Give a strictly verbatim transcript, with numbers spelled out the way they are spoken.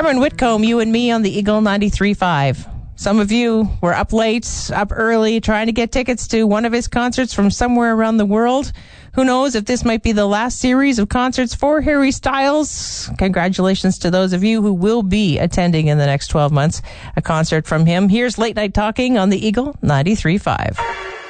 Cameron Whitcomb, you and me on the Eagle ninety-three point five. Some of you were up late, up early, trying to get tickets to one of his concerts from somewhere around the world. Who knows if this might be the last series of concerts for Harry Styles. Congratulations to those of you who will be attending in the next twelve months a concert from him. Here's Late Night Talking on the Eagle ninety-three point five.